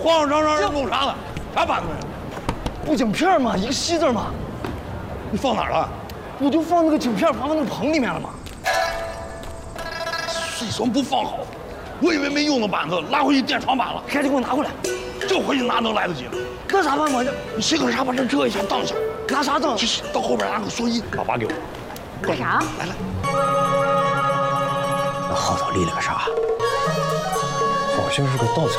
慌慌张张的弄啥呢？啥板子呀？ 不景片嘛，一个锡字嘛。 你放哪儿了？ 我就放那个景片旁边那个棚里面了嘛。 为什么不放好？我以为没用的板子拉回去垫床板了， 赶紧给我拿过来。 这回去拿能来得及吗？ 那咋办嘛？ 你谁可啥把这遮一下挡一下？ 拿啥挡？ 去到后边拿个蓑衣，把给我。 干啥？ 来。 那后头立了个啥？ 好像是个稻草